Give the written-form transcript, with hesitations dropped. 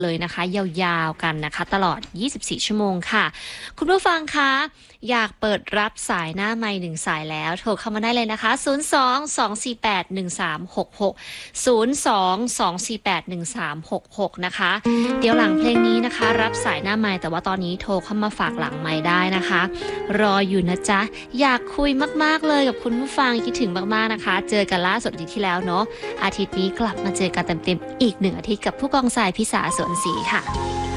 เลยนะคะยาวๆกันนะคะตลอด 24 ชั่วโมงค่ะคุณผู้ฟังคะอยากเปิดรับสายหน้าไมค์หนึ่งสายแล้วโทรเข้ามาได้เลยนะคะ 02-248-1366 02-248-1366 นะคะเดี๋ยวหลังเพลงนี้นะคะรับสายหน้าไมค์แต่ว่าตอนนี้โทรเข้ามาฝากหลังไมค์ได้นะคะรออยู่นะจ๊ะอยากคุยมากๆเลยกับคุณผู้ฟังคิดถึงมากๆนะคะเจอกันล่าสุดอาทิตย์ที่แล้วเนาะอาทิตย์นี้กลับมาเจอกันเต็มๆอีก1 อาทิตย์กับผู้กองสายพิสาสวนศรีค่ะ